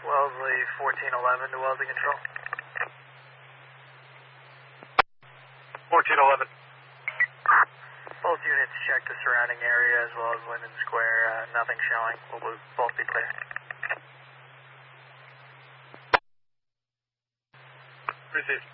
Wellesley 1411 to Wellesley Control. 1411. Both units check the surrounding area as well as Linden Square. Nothing showing. We'll both be clear. Received.